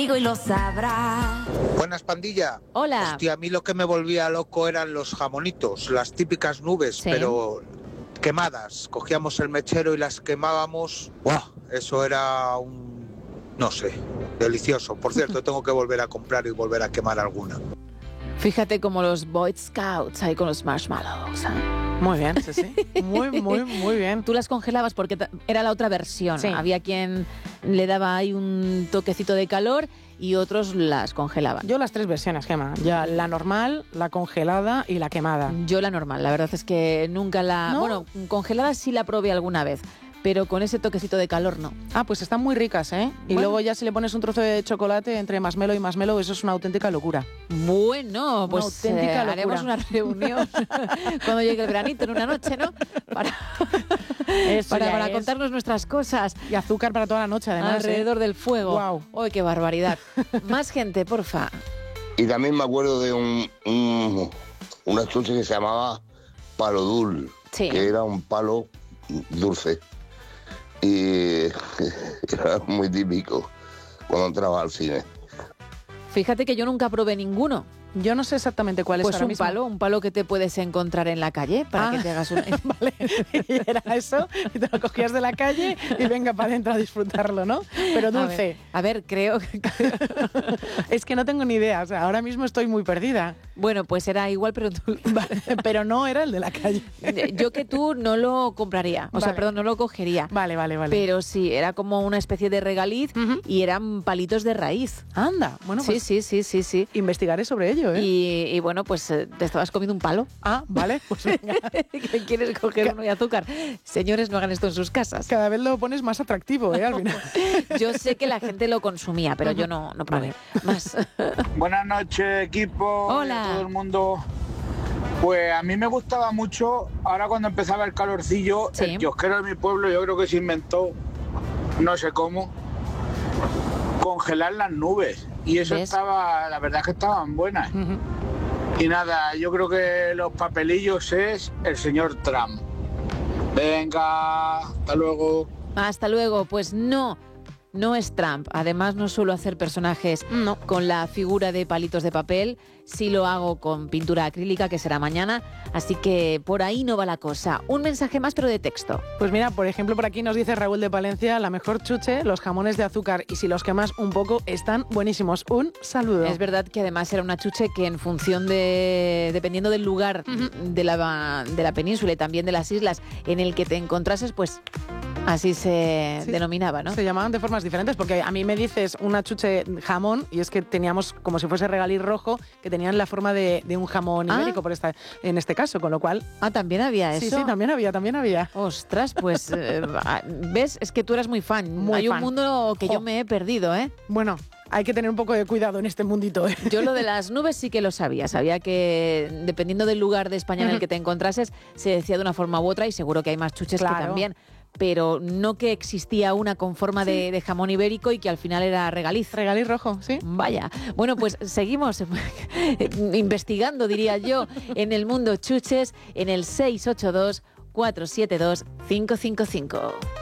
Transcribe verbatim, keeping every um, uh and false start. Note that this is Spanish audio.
Y lo sabrá. Buenas, pandilla. Hola. Hostia, a mí lo que me volvía loco eran los jamonitos, las típicas nubes, Sí. pero quemadas. Cogíamos el mechero y las quemábamos. ¡Buah! Eso era un... no sé, delicioso. Por cierto, tengo que volver a comprar y volver a quemar alguna. Fíjate como los Boy Scouts ahí con los marshmallows. Muy bien, sí, sí. Muy, muy, muy bien. Tú las congelabas porque ta- era la otra versión. Sí. Había quien le daba ahí un toquecito de calor y otros las congelaban. Yo las tres versiones, Gemma. Ya la normal, la congelada y la quemada. Yo la normal, la verdad es que nunca la... ¿No? Bueno, congelada sí la probé alguna vez, pero con ese toquecito de calor no. Ah, pues están muy ricas, ¿eh? Y Bueno. luego ya si le pones un trozo de chocolate entre marshmallow y marshmallow, eso es una auténtica locura. Bueno, pues auténtica eh, locura. haremos una reunión cuando llegue el veranito en una noche, ¿no? Para, Eso para, ya para es. contarnos nuestras cosas Y azúcar para toda la noche, además. alrededor ¿eh? del fuego. Guau. ¡Uy, qué barbaridad! Más gente, porfa. Y también me acuerdo de un, un una chuche que se llamaba palo dul, Sí. que era un palo dulce. Y era muy típico cuando entraba al cine. Fíjate que yo nunca probé ninguno. Yo no sé exactamente cuál es Pues ahora un mismo. palo, un palo que te puedes encontrar en la calle para Ah. que te hagas una... Vale, y era eso, y te lo cogías de la calle y venga para adentro a disfrutarlo, ¿no? Pero A dulce. ver, a ver, creo que... Es que no tengo ni idea, o sea, ahora mismo estoy muy perdida. Bueno, pues era igual, pero tú... Vale, pero no era el de la calle. Yo que tú no lo compraría, o sea, Vale. perdón, no lo cogería. Vale, vale, vale. Pero sí, era como una especie de regaliz Ujú. y eran palitos de raíz. Anda, bueno, Sí, pues sí, sí, sí, sí. investigaré sobre ello, ¿eh? Y, y bueno, pues eh, te estabas comiendo un palo. Ah, vale, pues venga. ¿Que ¿Quieres coger uno y azúcar? Señores, no hagan esto en sus casas. Cada vez lo pones más atractivo, ¿eh? Al final. Yo sé que la gente lo consumía, pero yo no, no probé. Más. Buenas noches, equipo. Hola. Y a todo el mundo. Pues a mí me gustaba mucho, ahora cuando empezaba el calorcillo, Sí. el kiosquero de mi pueblo, yo creo que se inventó, no sé cómo, congelar las nubes. Y eso ¿Ves? estaba, la verdad es que estaban buenas. Ujú. Y nada, yo creo que los papelillos es el señor Trump. Venga, hasta luego. Hasta luego. Pues no, no es Trump. Además, no suelo hacer personajes No. con la figura de palitos de papel. Sí lo hago con pintura acrílica, que será mañana. Así que por ahí no va la cosa. Un mensaje más, pero de texto. Pues mira, por ejemplo, por aquí nos dice Raúl de Palencia, la mejor chuche, los jamones de azúcar, y si los quemas un poco, están buenísimos. Un saludo. Es verdad que además era una chuche que en función de, dependiendo del lugar de, la, de la península y también de las islas en el que te encontrases, pues así se Sí. denominaba, ¿no? Se llamaban de formas diferentes, porque a mí me dices una chuche jamón y es que teníamos como si fuese regaliz rojo, que tenían la forma de, de un jamón Ah. ibérico por esta, en este caso, con lo cual... Ah, también había eso. Sí, sí, también había, también había. Ostras, pues, eh, ¿ves? Es que tú eras muy fan. Muy Hay fan. un mundo que Jo. yo me he perdido, ¿eh? Bueno, hay que tener un poco de cuidado en este mundito, ¿eh? Yo lo de las nubes sí que lo sabía. Sabía que dependiendo del lugar de España en el que te encontrases, se decía de una forma u otra y seguro que hay más chuches Claro. que también. Pero no que existía una con forma de, de jamón ibérico y que al final era regaliz. Regaliz rojo, ¿sí? Vaya. Bueno, pues seguimos investigando, diría yo, en el mundo chuches en el seis ocho dos, cuatro siete dos, cinco cinco cinco.